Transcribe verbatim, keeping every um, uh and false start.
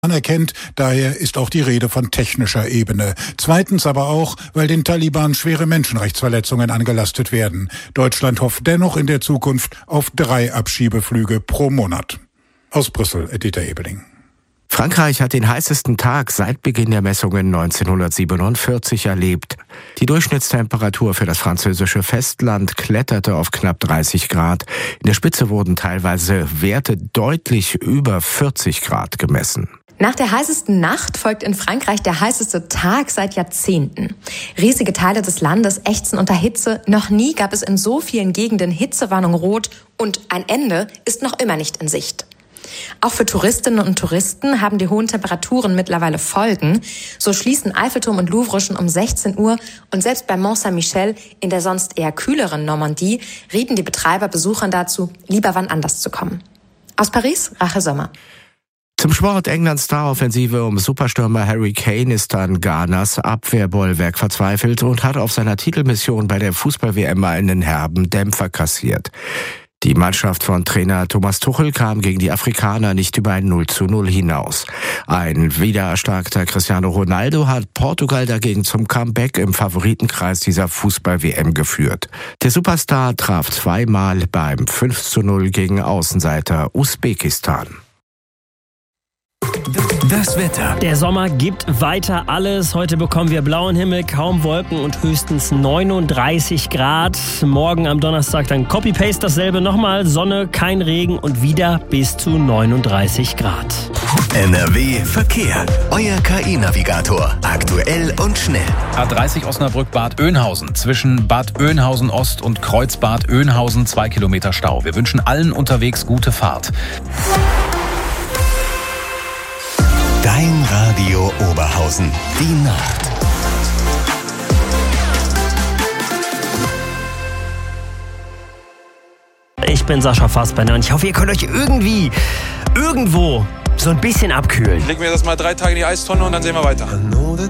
anerkennt. Daher ist auch die Rede von technischer Ebene. Zweitens aber auch, weil den Taliban schwere Menschenrechtsverletzungen angelastet werden. Deutschland hofft dennoch in der Zukunft auf drei Abschiebeflüge pro Monat. Aus Brüssel, Dieter Ebeling. Frankreich hat den heißesten Tag seit Beginn der Messungen neunzehnhundertsiebenundvierzig erlebt. Die Durchschnittstemperatur für das französische Festland kletterte auf knapp dreißig Grad. In der Spitze wurden teilweise Werte deutlich über vierzig Grad gemessen. Nach der heißesten Nacht folgt in Frankreich der heißeste Tag seit Jahrzehnten. Riesige Teile des Landes ächzen unter Hitze. Noch nie gab es in so vielen Gegenden Hitzewarnung rot und ein Ende ist noch immer nicht in Sicht. Auch für Touristinnen und Touristen haben die hohen Temperaturen mittlerweile Folgen. So schließen Eiffelturm und Louvre schon um sechzehn Uhr und selbst bei Mont Saint-Michel in der sonst eher kühleren Normandie rieten die Betreiber Besuchern dazu, lieber wann anders zu kommen. Aus Paris, Rache Sommer. Zum Sport: Englands Star-Offensive um Superstürmer Harry Kane ist an Ghanas Abwehrbollwerk verzweifelt und hat auf seiner Titelmission bei der Fußball-W M einen herben Dämpfer kassiert. Die Mannschaft von Trainer Thomas Tuchel kam gegen die Afrikaner nicht über ein null zu null hinaus. Ein wiedererstarkter Cristiano Ronaldo hat Portugal dagegen zum Comeback im Favoritenkreis dieser Fußball-W M geführt. Der Superstar traf zweimal beim fünf zu null gegen Außenseiter Usbekistan. Das Wetter. Der Sommer gibt weiter alles. Heute bekommen wir blauen Himmel, kaum Wolken und höchstens neununddreißig Grad. Morgen am Donnerstag dann Copy-Paste dasselbe nochmal. Sonne, kein Regen und wieder bis zu neununddreißig Grad. N R W Verkehr. Euer K I-Navigator. Aktuell und schnell. A dreißig Osnabrück-Bad Oeynhausen. Zwischen Bad Oeynhausen Ost und Kreuzbad Oeynhausen zwei Kilometer Stau. Wir wünschen allen unterwegs gute Fahrt. Dein Radio Oberhausen. Die Nacht. Ich bin Sascha Fassbender und ich hoffe, ihr könnt euch irgendwie, irgendwo so ein bisschen abkühlen. Legen wir das mal drei Tage in die Eistonne und dann sehen wir weiter.